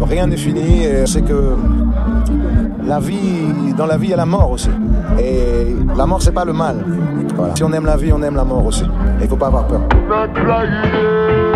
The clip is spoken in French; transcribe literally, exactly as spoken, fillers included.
rien n'est fini. Et c'est que la vie, dans la vie, il y a la mort aussi. Et la mort, c'est pas le mal. Voilà. Si on aime la vie, on aime la mort aussi. Il faut pas avoir peur.